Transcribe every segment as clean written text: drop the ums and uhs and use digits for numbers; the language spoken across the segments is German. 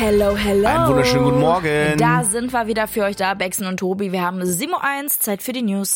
Hello. Einen wunderschönen guten Morgen. Da sind wir wieder für euch da, Bexen und Tobi. Wir haben 7.01 Uhr, Zeit für die News.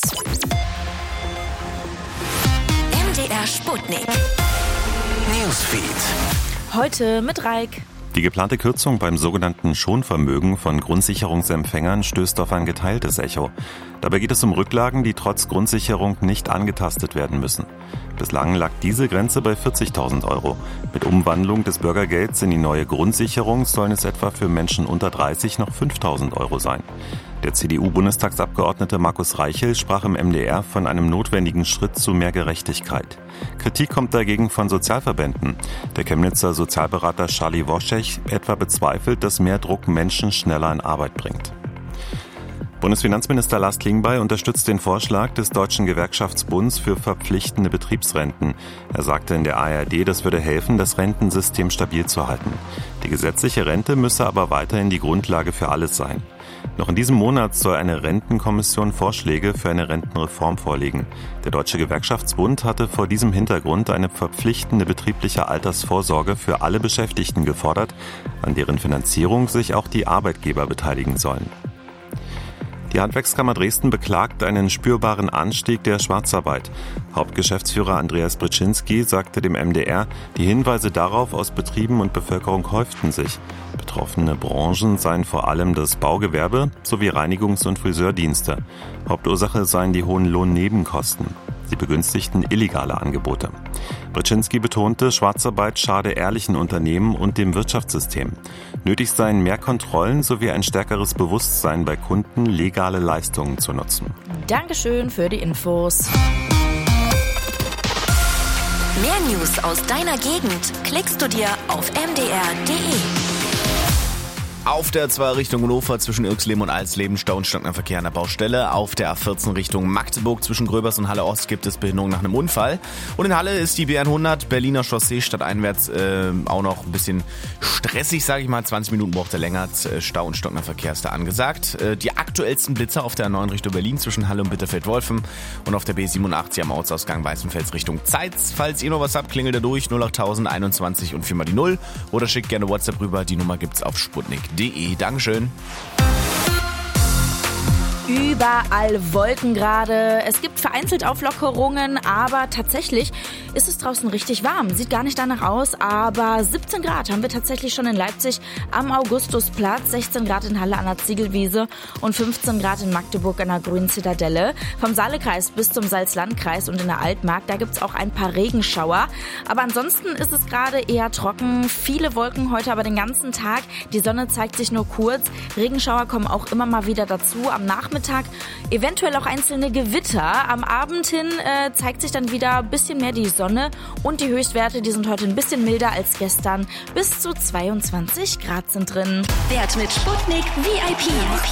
MDR Sputnik. Newsfeed. Heute mit Reik. Die geplante Kürzung beim sogenannten Schonvermögen von Grundsicherungsempfängern stößt auf ein geteiltes Echo. Dabei geht es um Rücklagen, die trotz Grundsicherung nicht angetastet werden müssen. Bislang lag diese Grenze bei 40.000 Euro. Mit Umwandlung des Bürgergelds in die neue Grundsicherung sollen es etwa für Menschen unter 30 noch 5.000 Euro sein. Der CDU-Bundestagsabgeordnete Markus Reichel sprach im MDR von einem notwendigen Schritt zu mehr Gerechtigkeit. Kritik kommt dagegen von Sozialverbänden. Der Chemnitzer Sozialberater Charlie Woschech etwa bezweifelt, dass mehr Druck Menschen schneller in Arbeit bringt. Bundesfinanzminister Lars Klingbeil unterstützt den Vorschlag des Deutschen Gewerkschaftsbunds für verpflichtende Betriebsrenten. Er sagte in der ARD, das würde helfen, das Rentensystem stabil zu halten. Die gesetzliche Rente müsse aber weiterhin die Grundlage für alles sein. Noch in diesem Monat soll eine Rentenkommission Vorschläge für eine Rentenreform vorlegen. Der Deutsche Gewerkschaftsbund hatte vor diesem Hintergrund eine verpflichtende betriebliche Altersvorsorge für alle Beschäftigten gefordert, an deren Finanzierung sich auch die Arbeitgeber beteiligen sollen. Die Handwerkskammer Dresden beklagt einen spürbaren Anstieg der Schwarzarbeit. Hauptgeschäftsführer Andreas Brzezinski sagte dem MDR, die Hinweise darauf aus Betrieben und Bevölkerung häuften sich. Betroffene Branchen seien vor allem das Baugewerbe sowie Reinigungs- und Friseurdienste. Hauptursache seien die hohen Lohnnebenkosten. Sie begünstigten illegale Angebote. Brzezinski betonte, Schwarzarbeit schade ehrlichen Unternehmen und dem Wirtschaftssystem. Nötig seien mehr Kontrollen sowie ein stärkeres Bewusstsein bei Kunden, legale Leistungen zu nutzen. Dankeschön für die Infos. Mehr News aus deiner Gegend klickst du dir auf mdr.de. Auf der 2 Richtung Hannover zwischen Irxleben und Alsleben Stau und stockender Verkehr an der Baustelle. Auf der A14 Richtung Magdeburg zwischen Gröbers und Halle Ost gibt es Behinderung nach einem Unfall. Und in Halle ist die B100 Berliner Chaussee stadteinwärts auch noch ein bisschen stressig, sage ich mal. 20 Minuten braucht er länger. Stau und stockender Verkehr ist da angesagt. Die aktuellsten Blitzer auf der 9 Richtung Berlin zwischen Halle und Bitterfeld-Wolfen und auf der B87 am Ortsausgang Weißenfels Richtung Zeitz. Falls ihr noch was habt, klingelt da durch 08000 21 und 4 mal die 0 oder schickt gerne WhatsApp rüber. Die Nummer gibt's auf sputnik.de. Dankeschön. Überall Wolken gerade. Es gibt vereinzelt Auflockerungen, aber tatsächlich ist es draußen richtig warm. Sieht gar nicht danach aus, aber 17 Grad haben wir tatsächlich schon in Leipzig am Augustusplatz, 16 Grad in Halle an der Ziegelwiese und 15 Grad in Magdeburg an der Grünen Zitadelle. Vom Saalekreis bis zum Salzlandkreis und in der Altmark, da gibt's auch ein paar Regenschauer. Aber ansonsten ist es gerade eher trocken. Viele Wolken heute aber den ganzen Tag. Die Sonne zeigt sich nur kurz. Regenschauer kommen auch immer mal wieder dazu. Am Nachmittag eventuell auch einzelne Gewitter. Am Abend hin zeigt sich dann wieder ein bisschen mehr die Sonne und die Höchstwerte, die sind heute ein bisschen milder als gestern. Bis zu 22 Grad sind drin. Wert mit Sputnik VIP.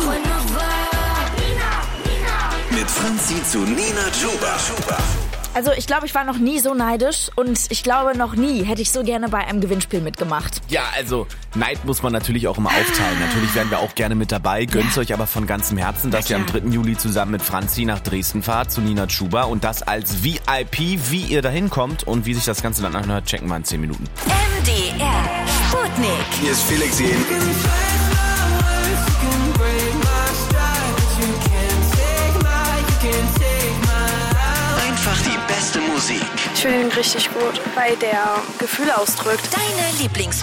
Mit Franzi zu Nina Chuba. Also ich glaube, ich war noch nie so neidisch und ich glaube, noch nie hätte ich so gerne bei einem Gewinnspiel mitgemacht. Ja, also Neid muss man natürlich auch immer aufteilen. Natürlich wären wir auch gerne mit dabei. Gönnt's euch aber von ganzem Herzen, dass ihr am 3. Juli zusammen mit Franzi nach Dresden fahrt zu Nina Chuba und das als VIP. Wie ihr da hinkommt und wie sich das Ganze dann anhört, checken wir in 10 Minuten. MDR Sputnik. Hier ist Felix Jähn. Einfach die beste Musik. Ich finde ihn richtig gut, weil der Gefühle ausdrückt. Deine Lieblings